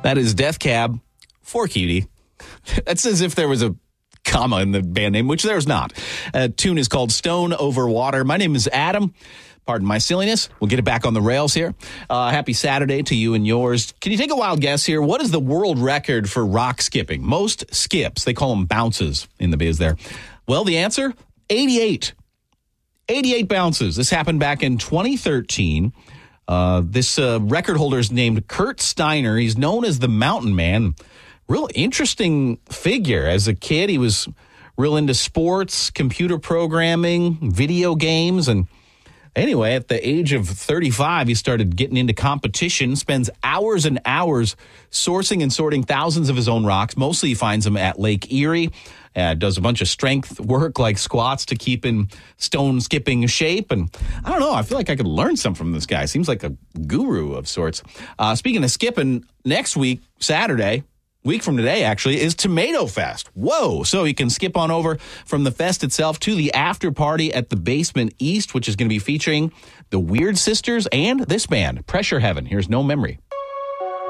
That is Death Cab for Cutie. That's as if there was a comma in the band name, which there's not. Tune is called Stone Over Water. My name is Adam. Pardon my silliness. We'll get it back on the rails here. Happy Saturday to you and yours. Can you take a wild guess here? What is the world record for rock skipping? Most skips. They call them bounces in the biz there. Well, the answer, 88. 88 bounces. This happened back in 2013. This record holder is named Kurt Steiner. He's known as the Mountain Man. Real interesting figure. As a kid, he was real into sports, computer programming, video games, and anyway, at the age of 35, he started getting into competition, spends hours and hours sourcing and sorting thousands of his own rocks. Mostly he finds them at Lake Erie. Does a bunch of strength work like squats to keep in stone skipping shape. And I don't know, I feel like I could learn some from this guy. Seems like a guru of sorts. Speaking of skipping, next week, Saturday, week from today, actually, is Tomato Fest. Whoa! So you can skip on over from the fest itself to the after party at the Basement East, which is going to be featuring the Weird Sisters and this band, Pressure Heaven. Here's No Memory.